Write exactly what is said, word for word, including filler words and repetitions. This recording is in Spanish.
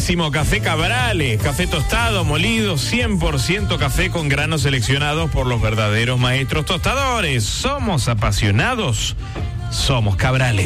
buenísimo café Cabrales, café tostado, molido, cien por ciento café con granos seleccionados por los verdaderos maestros tostadores. Somos apasionados, somos Cabrales.